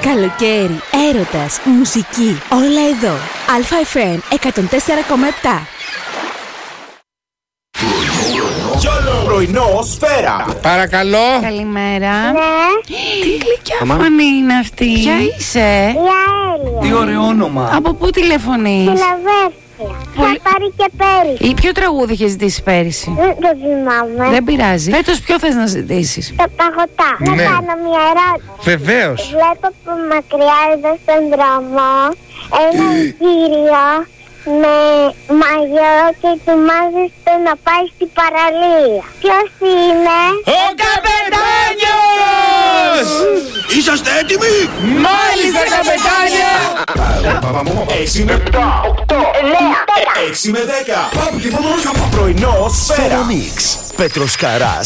Καλοκαίρι, έρωτας, μουσική, όλα εδώ. ΑΦΜ 104,7. Πρωινό Σφαίρα. Παρακαλώ. Καλημέρα. Ναι. Τι γλυκιά φωνή είναι αυτή. Ποια είσαι? Η Αέλια. Τι ωραίο όνομα. Από πού τηλεφωνείς? Φιλαδέλφια. Θα πάρει και πέρυσι. Ή ποιο τραγούδι είχες ζητήσει πέρυσι? Δεν το θυμάμαι. Δεν πειράζει. Φέτος ποιο θες να ζητήσεις? Τα παγωτά. Ναι. Να κάνω μια ερώτηση. Βεβαίως. Βλέπω από μακριά εδώ στον δρόμο έναν κύριο με μαγιό και ετοιμάζεται να πάει στην παραλία. Ποιος είναι? Ο Καπετάνιος! Είσαστε έτοιμοι? Μάλιστα, καπετάνια! 6 με 7, 8, 9, 10. 6 με 10. Πρωινό Σφαίρα. Μίξ. Πέτρος Καράς.